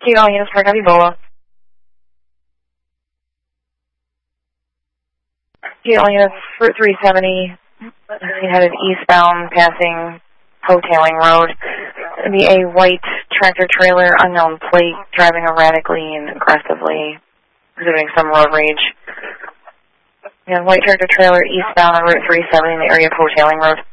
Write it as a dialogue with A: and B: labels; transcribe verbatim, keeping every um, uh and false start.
A: T L units, Park Ebola. T L units, Route three seventy, headed eastbound, passing Hoteling Road. It'll be a white tractor-trailer, unknown plate, driving erratically and aggressively, exhibiting some road rage. Yeah, white tractor-trailer eastbound on Route three seventy in the area of Hoteling Road.